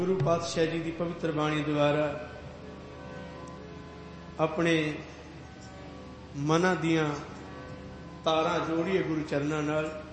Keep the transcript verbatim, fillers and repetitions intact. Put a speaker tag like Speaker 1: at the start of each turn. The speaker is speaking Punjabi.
Speaker 1: ਗੁਰੂ ਪਾਤਸ਼ਾਹ ਜੀ ਦੀ ਪਵਿੱਤਰ ਬਾਣੀ ਦੁਆਰਾ ਆਪਣੇ ਮਨਾਂ ਦੀਆਂ ਤਾਰਾਂ ਜੋੜੀਏ ਗੁਰੂ ਚਰਨਾਂ ਨਾਲ।